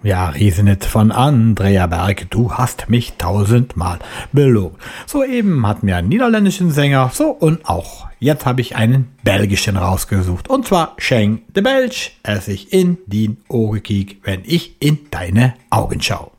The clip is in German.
Ja, Riesenhit von Andrea Berg, du hast mich 1000-mal belogen. Soeben hatten wir einen niederländischen Sänger, so und auch. Jetzt habe ich einen belgischen rausgesucht. Und zwar Schenk de Belge, als ich in die Ohren kiek, wenn ich in deine Augen schau.